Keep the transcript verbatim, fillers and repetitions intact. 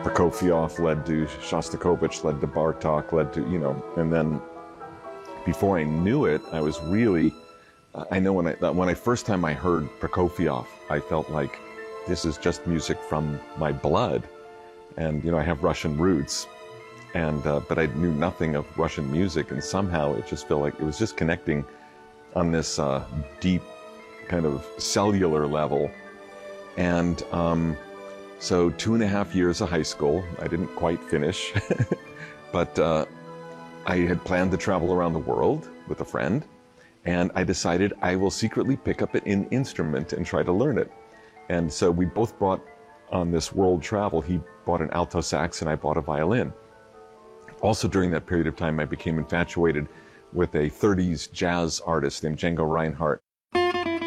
Prokofiev led to Shostakovich, led to Bartok, led to, you know, and then before I knew it, I was really, I know when I, when I first time I heard Prokofiev, I felt like this is just music from my blood. And, you know, I have Russian roots, and, uh, but I knew nothing of Russian music, and somehow it just felt like it was just connecting on this uh, deep kind of cellular level. And um, so two and a half years of high school, I didn't quite finish, but uh, I had planned to travel around the world with a friend, and I decided I will secretly pick up an instrument and try to learn it. And so we both brought on this world travel. He bought an alto sax and I bought a violin. Also during that period of time, I became infatuated with a thirties jazz artist named Django Reinhardt.